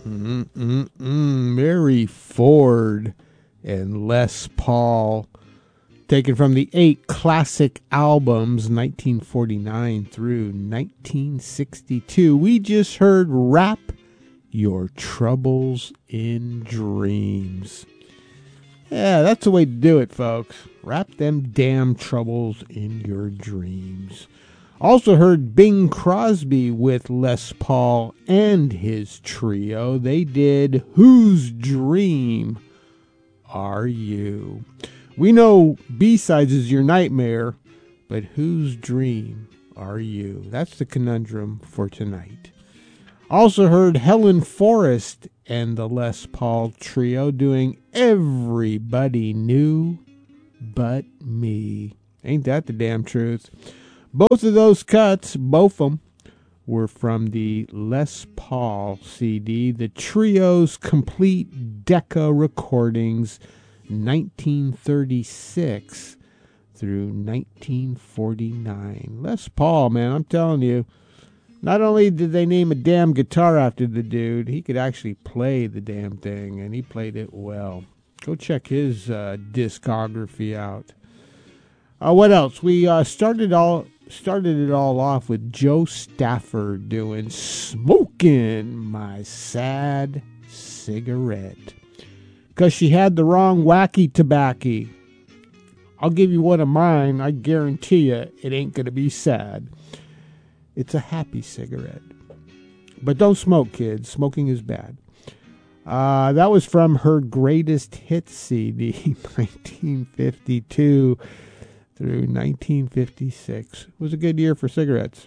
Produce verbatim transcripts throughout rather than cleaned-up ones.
Mm-mm-mm. Mary Ford and Les Paul, taken from the eight classic albums, nineteen forty-nine through nineteen sixty-two. We just heard Wrap Your Troubles in Dreams. Yeah, that's the way to do it, folks. Wrap them damn troubles in your dreams. Also heard Bing Crosby with Les Paul and his trio. They did Whose Dream Are You? We know B-Sides is your nightmare, but whose dream are you? That's the conundrum for tonight. Also heard Helen Forrest and the Les Paul trio doing Everybody Knew But Me. Ain't that the damn truth? Both of those cuts, both of them, were from the Les Paul C D, the Trio's Complete Decca Recordings, nineteen thirty-six through nineteen forty-nine. Les Paul, man, I'm telling you, not only did they name a damn guitar after the dude, he could actually play the damn thing, and he played it well. Go check his uh, discography out. Uh, what else? We uh, started all started it all off with Joe Stafford doing Smoking My Sad Cigarette. Because she had the wrong wacky tobacco. I'll give you one of mine. I guarantee you it ain't going to be sad. It's a happy cigarette. But don't smoke, kids. Smoking is bad. Uh, that was from her Greatest Hits C D, nineteen fifty-two through nineteen fifty-six. It was a good year for cigarettes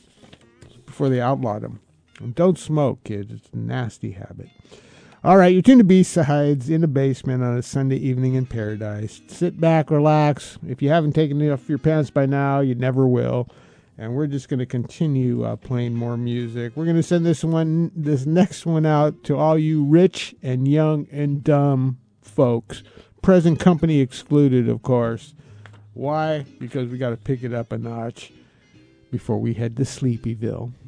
before they outlawed them. And don't smoke, kids. It's a nasty habit. All right, you're tuned to B-Sides in the basement on a Sunday evening in paradise. Sit back, relax. If you haven't taken it off your pants by now, you never will. And we're just going to continue uh, playing more music. We're going to send this one, this next one out to all you rich and young and dumb folks. Present company excluded, of course. Why? Because we got to pick it up a notch before we head to Sleepyville.